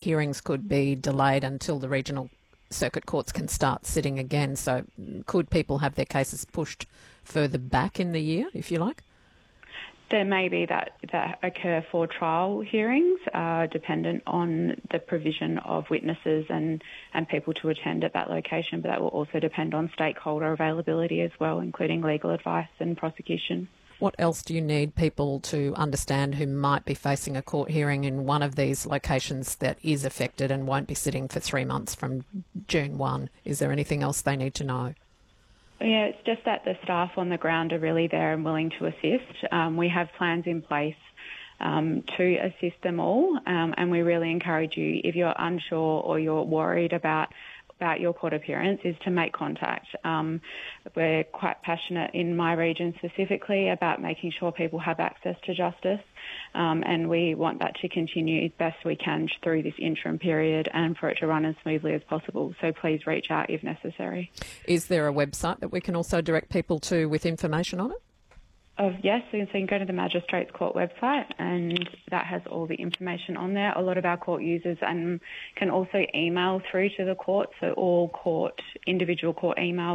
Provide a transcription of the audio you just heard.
hearings could be delayed until the regional circuit courts can start sitting again. So could people have their cases pushed further back in the year, if you like? There may be that occur for trial hearings, dependent on the provision of witnesses and people to attend at that location, but that will also depend on stakeholder availability as well, including legal advice and prosecution. What else do you need people to understand who might be facing a court hearing in one of these locations that is affected and won't be sitting for 3 months from June 1? Is there anything else they need to know? Yeah, it's just that the staff on the ground are really there and willing to assist. We have plans in place to assist them all, and we really encourage you, if you're unsure or you're worried about your court appearance, is to make contact. We're quite passionate in my region specifically about making sure people have access to justice, and we want that to continue as best we can through this interim period and for it to run as smoothly as possible. So please reach out if necessary. Is there a website that we can also direct people to with information on it? Yes, so you can go to the Magistrates Court website, and that has all the information on there. A lot of our court users can also email through to the court, so all individual court emails